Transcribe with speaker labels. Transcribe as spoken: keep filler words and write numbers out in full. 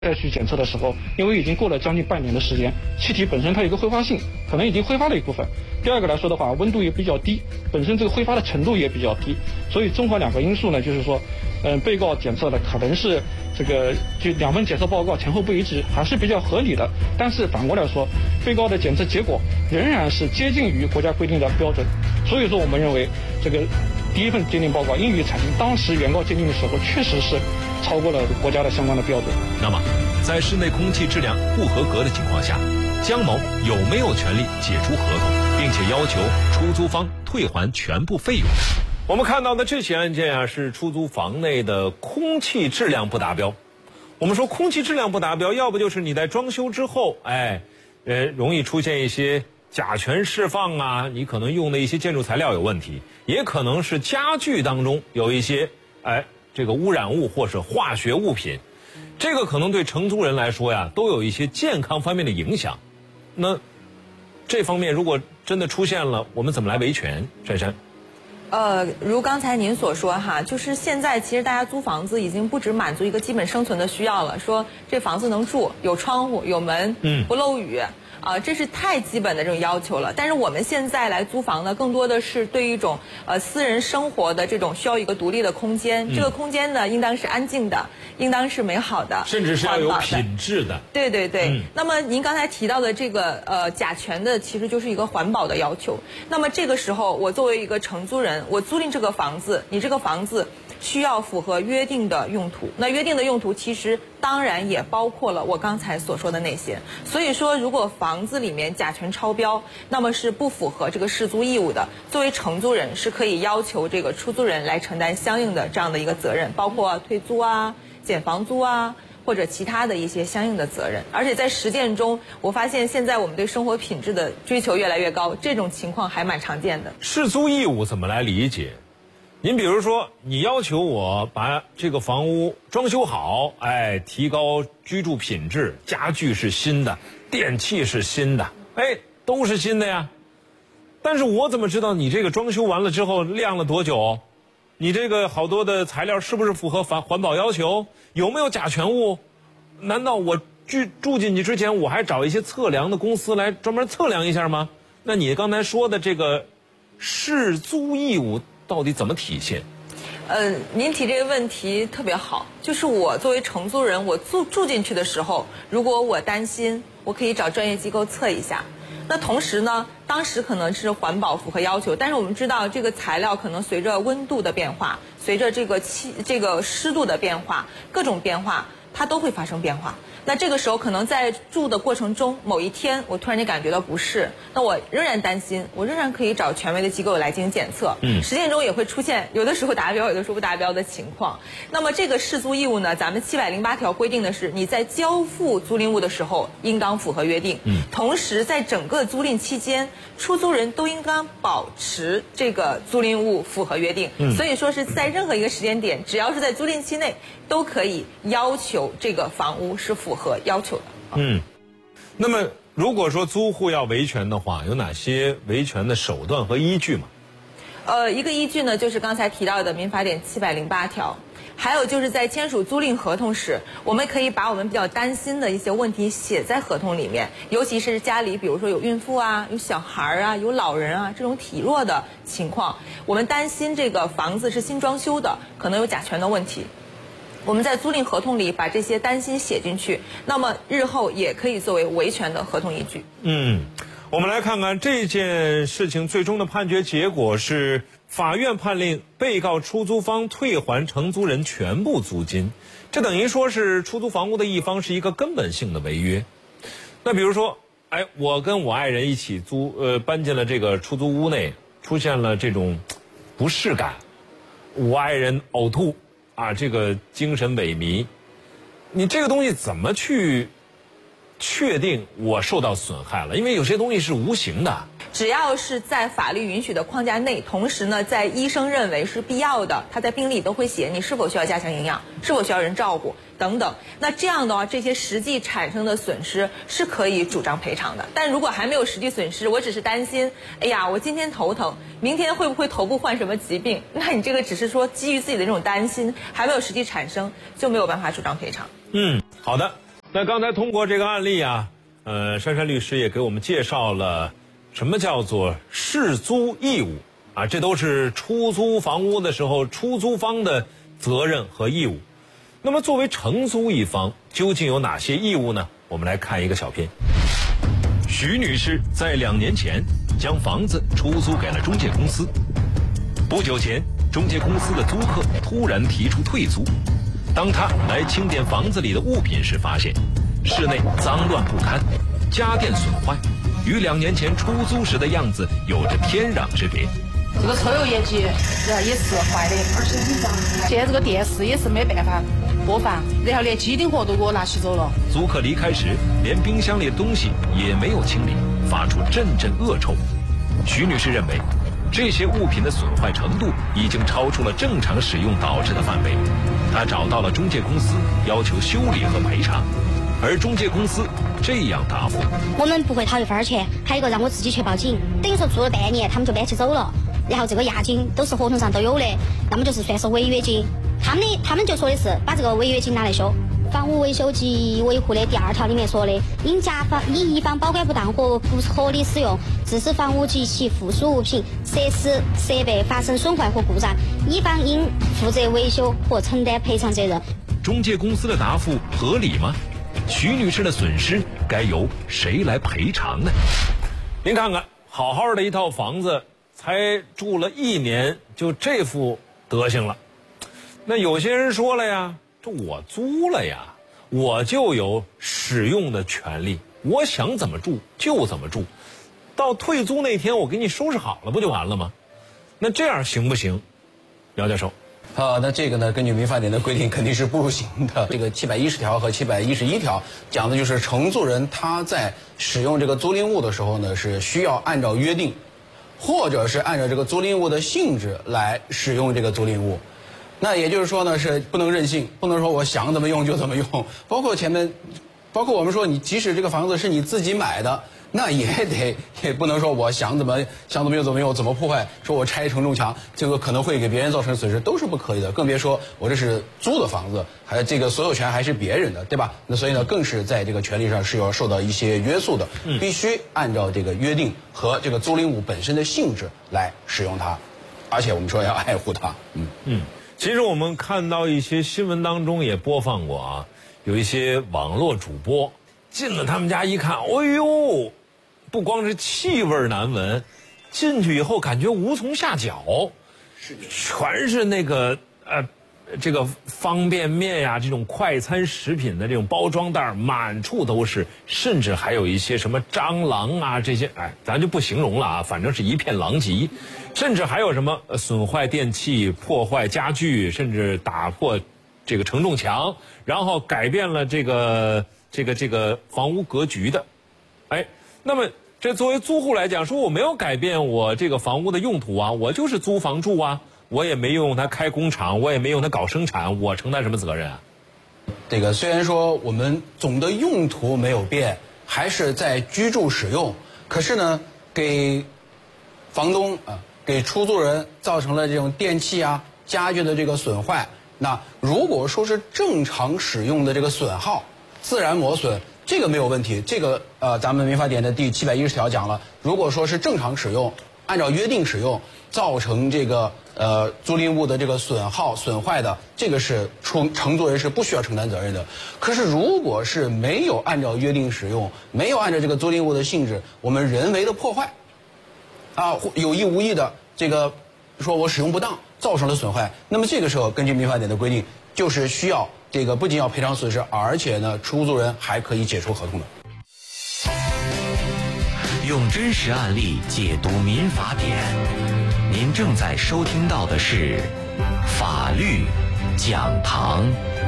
Speaker 1: 再去检测的时候，因为已经过了将近半年的时间，气体本身它有一个挥发性，可能已经挥发了一部分。第二个来说的话，温度也比较低，本身这个挥发的程度也比较低，所以综合两个因素呢，就是说，嗯、呃，被告检测的可能是这个就两份检测报告前后不一致，还是比较合理的。但是反过来说，被告的检测结果仍然是接近于国家规定的标准，所以说我们认为这个第一份鉴定报告应予采纳。当时原告鉴定的时候，确实是超过了国家的相关的标准。
Speaker 2: 那么，在室内空气质量不合格的情况下，江某有没有权利解除合同，并且要求出租方退还全部费用？我们看到的这起案件啊，是出租房内的空气质量不达标。我们说空气质量不达标，要不就是你在装修之后，哎，呃，容易出现一些甲醛释放啊，你可能用的一些建筑材料有问题，也可能是家具当中有一些哎这个污染物或是化学物品，这个可能对承租人来说呀，都有一些健康方面的影响。那这方面如果真的出现了，我们怎么来维权？珊珊。
Speaker 3: 呃，如刚才您所说哈，就是现在其实大家租房子已经不只满足一个基本生存的需要了，说这房子能住，有窗户，有门，嗯，不漏雨。啊、呃，这是太基本的这种要求了。但是我们现在来租房呢，更多的是对一种呃私人生活的这种需要一个独立的空间。嗯、这个空间呢，应当是安静的，应当是美好的，
Speaker 2: 甚至是要有品质的。
Speaker 3: 对对对。嗯、那么您刚才提到的这个呃甲醛的，其实就是一个环保的要求。那么这个时候，我作为一个承租人，我租赁这个房子，你这个房子需要符合约定的用途。那约定的用途其实当然也包括了我刚才所说的那些。所以说，如果房子里面甲醛超标，那么是不符合这个适租义务的。作为承租人，是可以要求这个出租人来承担相应的这样的一个责任，包括退租啊、减房租啊，或者其他的一些相应的责任。而且在实践中，我发现现在我们对生活品质的追求越来越高，这种情况还蛮常见的。
Speaker 2: 适租义务怎么来理解？您比如说，你要求我把这个房屋装修好，哎，提高居住品质，家具是新的，电器是新的，哎，都是新的呀。但是我怎么知道你这个装修完了之后晾了多久？你这个好多的材料是不是符合环环保要求？有没有甲醛物？难道我住住进去之前，我还找一些测量的公司来专门测量一下吗？那你刚才说的这个适租义务到底怎么体现？
Speaker 3: 呃，您提这个问题特别好，就是我作为承租人，我住住进去的时候，如果我担心，我可以找专业机构测一下。那同时呢，当时可能是环保符合要求，但是我们知道这个材料可能随着温度的变化，随着这个气这个湿度的变化，各种变化，它都会发生变化。那这个时候可能在住的过程中，某一天我突然间感觉到不适，那我仍然担心，我仍然可以找权威的机构来进行检测。嗯，实践中也会出现有的时候达标，有的时候不达标的情况。那么这个适租义务呢，咱们七百零八条规定的是，你在交付租赁物的时候应当符合约定。嗯，同时在整个租赁期间，出租人都应当保持这个租赁物符合约定。嗯，所以说是在任何一个时间点，只要是在租赁期内，都可以要求这个房屋是符合要求的。
Speaker 2: 嗯，那么如果说租户要维权的话，有哪些维权的手段和依据吗？
Speaker 3: 呃，一个依据呢，就是刚才提到的民法典七百零八条，还有就是在签署租赁合同时，我们可以把我们比较担心的一些问题写在合同里面，尤其是家里比如说有孕妇啊、有小孩啊、有老人啊这种体弱的情况，我们担心这个房子是新装修的，可能有甲醛的问题。我们在租赁合同里把这些担心写进去，那么日后也可以作为维权的合同依据。
Speaker 2: 嗯，我们来看看这件事情最终的判决结果是，法院判令被告出租方退还承租人全部租金，这等于说是出租房屋的一方是一个根本性的违约。那比如说，哎，我跟我爱人一起租，呃，搬进了这个出租屋内，出现了这种不适感，我爱人呕吐。啊，这个精神萎靡，你这个东西怎么去确定我受到损害了？因为有些东西是无形的。
Speaker 3: 只要是在法律允许的框架内，同时呢，在医生认为是必要的，他在病历里都会写你是否需要加强营养，是否需要人照顾等等。那这样的话，这些实际产生的损失是可以主张赔偿的。但如果还没有实际损失，我只是担心，哎呀，我今天头疼，明天会不会头部患什么疾病？那你这个只是说基于自己的这种担心，还没有实际产生，就没有办法主张赔偿。
Speaker 2: 嗯，好的。 那刚才通过这个案例啊，呃，珊珊律师也给我们介绍了什么叫做适租义务啊，这都是出租房屋的时候出租方的责任和义务。那么作为承租一方，究竟有哪些义务呢？我们来看一个小片。徐女士在两年前将房子出租给了中介公司，不久前中介公司的租客突然提出退租。当她来清点房子里的物品时，发现室内脏乱不堪，家电损坏，与两年前出租时的样子有着天壤之别。
Speaker 4: 这个抽油烟机也是坏的，而且很脏。现在这个电视也是没办法播放，然后连机顶盒都给我拿起走了。
Speaker 2: 租客离开时，连冰箱里的东西也没有清理，发出阵阵恶臭。徐女士认为，这些物品的损坏程度已经超出了正常使用导致的范围。她找到了中介公司，要求修理和赔偿，而中介公司这样答复：
Speaker 5: 我们不会讨一分钱，还有一个让我自己去报警。等于说住了半年，他们就搬起走了。然后这个押金都是合同上都有的，那么就是算是违约金。他们的他们就说的是把这个违约金拿来修。房屋维修及维护的第二条里面说的，因甲方因一方保管不当或不合理使用，致使房屋及其附属物品、设施、设备发生损坏或故障，乙方应负责维修或承担赔偿责任。
Speaker 2: 中介公司的答复合理吗？徐女士的损失该由谁来赔偿呢？您看看，好好的一套房子，才住了一年就这副德行了。那有些人说了呀，这我租了呀，我就有使用的权利，我想怎么住就怎么住，到退租那天我给你收拾好了不就完了吗？那这样行不行？姚教授。
Speaker 6: 啊，那这个呢，根据民法典的规定肯定是不行的。这个七百一十条和七百一十一条讲的就是承租人他在使用这个租赁物的时候呢，是需要按照约定，或者是按照这个租赁物的性质来使用这个租赁物。那也就是说呢，是不能任性，不能说我想怎么用就怎么用。包括前面，包括我们说你即使这个房子是你自己买的，那也得也不能说我想怎么想怎么用怎么用，怎么破坏，说我拆承重墙，这个可能会给别人造成损失，都是不可以的。更别说我这是租的房子，还这个所有权还是别人的，对吧？那所以呢，更是在这个权利上是要受到一些约束的，必须按照这个约定和这个租赁物本身的性质来使用它，而且我们说要爱护它。嗯
Speaker 2: 嗯，其实我们看到一些新闻当中也播放过啊，有一些网络主播进了他们家一看，哎呦，不光是气味难闻，进去以后感觉无从下脚，是全是那个呃这个方便面呀、这种快餐食品的这种包装袋满处都是，甚至还有一些什么蟑螂啊这些，哎，咱就不形容了啊，反正是一片狼藉。甚至还有什么损坏电器、破坏家具，甚至打破这个承重墙，然后改变了这个这个这个房屋格局的，哎，那么这作为租户来讲，说我没有改变我这个房屋的用途啊，我就是租房住啊，我也没用它开工厂，我也没用它搞生产，我承担什么责任啊？
Speaker 6: 这个虽然说我们总的用途没有变，还是在居住使用，可是呢，给房东啊。给出租人造成了这种电器啊、家具的这个损坏，那如果说是正常使用的这个损耗，自然磨损，这个没有问题。这个呃，咱们民法典的第七百一十条讲了，如果说是正常使用，按照约定使用，造成这个呃租赁物的这个损耗损坏的，这个是出承租人是不需要承担责任的。可是如果是没有按照约定使用，没有按照这个租赁物的性质，我们人为的破坏。啊，有意无意的这个说我使用不当造成了损坏，那么这个时候根据民法典的规定，就是需要这个不仅要赔偿损失，而且呢，出租人还可以解除合同的。
Speaker 7: 用真实案例解读民法典，您正在收听到的是法律讲堂。